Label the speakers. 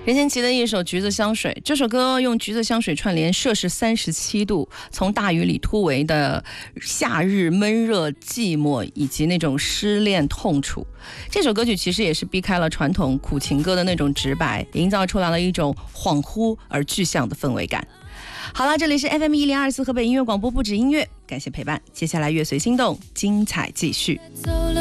Speaker 1: 任贤齐的一首《橘子香水》，这首歌用橘子香水串联摄氏37度，从大雨里突围的夏日闷热寂寞以及那种失恋痛楚。这首歌曲其实也是避开了传统苦情歌的那种直白，营造出来了一种恍惚而具象的氛围感。好了，这里是 FM1024河北音乐广播，不止音乐，感谢陪伴。接下来乐随心动，精彩继续。